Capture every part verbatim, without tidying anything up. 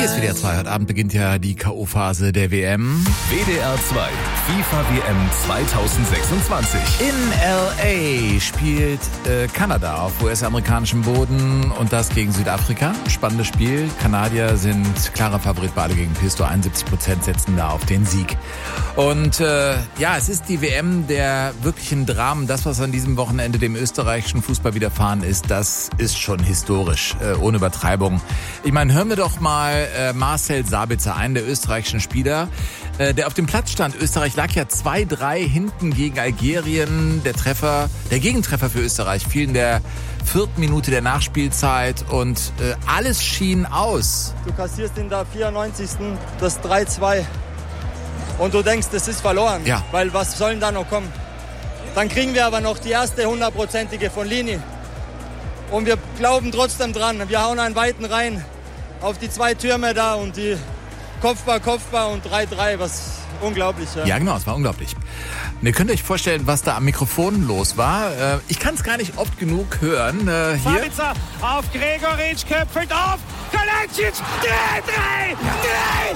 Hier ist W D R zwei. Heute Abend beginnt ja die K O-Phase der W M. W D R zwei FIFA W M zweitausendsechsundzwanzig. In L A spielt äh, Kanada auf U S-amerikanischem Boden und das gegen Südafrika. Spannendes Spiel. Kanadier sind klarer Favorit bei alle gegen Pisto. einundsiebzig Prozent setzen da auf den Sieg. Und äh, ja, es ist die W M der wirklichen Dramen. Das, was an diesem Wochenende dem österreichischen Fußball widerfahren ist, das ist schon historisch, äh, ohne Übertreibung. Ich meine, hören wir doch mal äh, Marcel Sabitzer, einen der österreichischen Spieler, äh, der auf dem Platz stand. Österreich lag ja zwei drei hinten gegen Algerien. Der Treffer, der Gegentreffer für Österreich fiel in der vierten Minute der Nachspielzeit und äh, alles schien aus. Du kassierst in der vierundneunzigsten das drei zwei und du denkst, das ist verloren, ja. Weil was soll denn da noch kommen? Dann kriegen wir aber noch die erste hundertprozentige von Lini und wir glauben trotzdem dran. Wir hauen einen weiten rein auf die zwei Türme da und die Kopfball, Kopfball und drei drei, was unglaublich. Ja, ja genau, es war unglaublich. Und ihr könnt euch vorstellen, was da am Mikrofon los war. Ich kann es gar nicht oft genug hören. Hier. Sabitzer auf Gregoritsch, köpfelt auf, Kalajdzic, drei, drei, drei,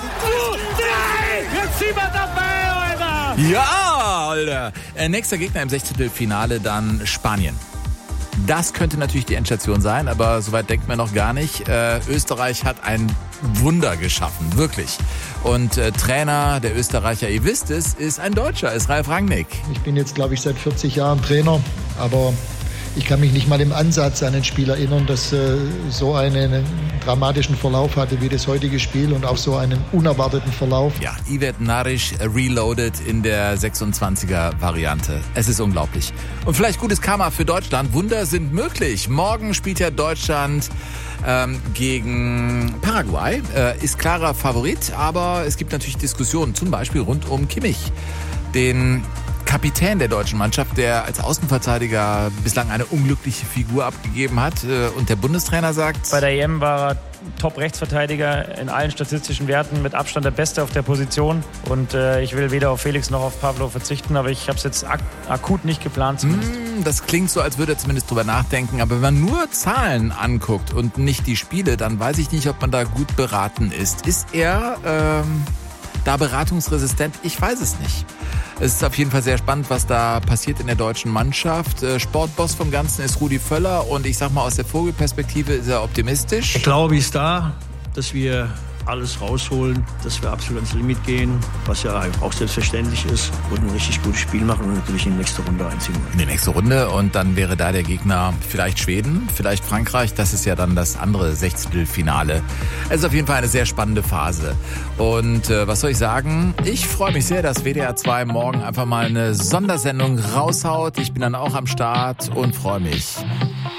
drei, jetzt sind wir dabei, Alter. Ja, Alter. Nächster Gegner im Sechzehntelfinale dann Spanien. Das könnte natürlich die Endstation sein, aber soweit denkt man noch gar nicht. Äh, Österreich hat ein Wunder geschaffen, wirklich. Und äh, Trainer der Österreicher, ihr wisst es, ist ein Deutscher, ist Ralf Rangnick. Ich bin jetzt, glaube ich, seit vierzig Jahren Trainer, aber ich kann mich nicht mal im Ansatz an ein Spiel erinnern, das äh, so einen dramatischen Verlauf hatte wie das heutige Spiel und auch so einen unerwarteten Verlauf. Ja, Ivet Naric reloaded in der sechsundzwanziger-Variante. Es ist unglaublich. Und vielleicht gutes Karma für Deutschland. Wunder sind möglich. Morgen spielt ja Deutschland ähm, gegen Paraguay. Äh, ist klarer Favorit, aber es gibt natürlich Diskussionen, zum Beispiel rund um Kimmich, den Kapitän der deutschen Mannschaft, der als Außenverteidiger bislang eine unglückliche Figur abgegeben hat. Und der Bundestrainer sagt... Bei der E M war er Top-Rechtsverteidiger in allen statistischen Werten, mit Abstand der Beste auf der Position. Und äh, ich will weder auf Felix noch auf Pavlo verzichten, aber ich habe es jetzt ak- akut nicht geplant zumindest. Mm, das klingt so, als würde er zumindest drüber nachdenken. Aber wenn man nur Zahlen anguckt und nicht die Spiele, dann weiß ich nicht, ob man da gut beraten ist. Ist er ähm, da beratungsresistent? Ich weiß es nicht. Es ist auf jeden Fall sehr spannend, was da passiert in der deutschen Mannschaft. Sportboss vom Ganzen ist Rudi Völler und ich sag mal, aus der Vogelperspektive ist er optimistisch. Der Glaube ist da, dass wir alles rausholen, dass wir absolut ans Limit gehen, was ja auch selbstverständlich ist, und ein richtig gutes Spiel machen und natürlich in die nächste Runde einziehen. In die nächste Runde und dann wäre da der Gegner vielleicht Schweden, vielleicht Frankreich. Das ist ja dann das andere Sechzehntelfinale. Es ist auf jeden Fall eine sehr spannende Phase. Und äh, was soll ich sagen? Ich freue mich sehr, dass W D R zwei morgen einfach mal eine Sondersendung raushaut. Ich bin dann auch am Start und freue mich.